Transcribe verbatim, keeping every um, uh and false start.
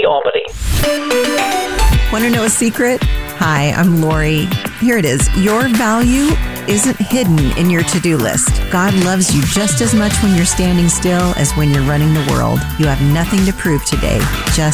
County, Albany. Want to know a secret? Hi, I'm Lori. Here it is. Your value isn't hidden in your to-do list. God loves you just as much when you're standing still as when you're running the world. You have nothing to prove today, just